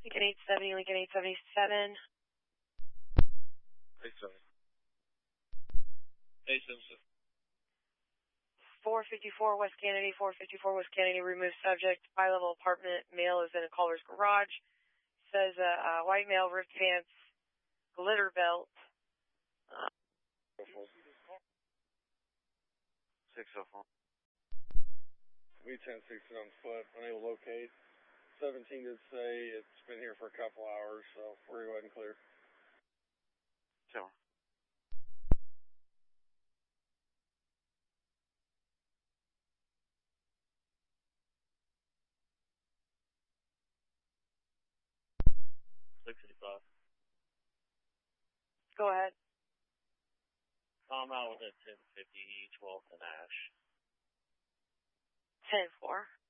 Lincoln 870, Lincoln 877. 870. 877. 454 West Kennedy, 454 West Kennedy, remove subject, bi-level apartment, male is in a caller's garage. Says white male, ripped pants, glitter belt. 604. V1060 on foot, unable to locate. 17 did say it's been here for a couple hours, so we're going to go ahead and clear. Sure. Go ahead. I'm out with a 1050 12th and Ash. 10-4.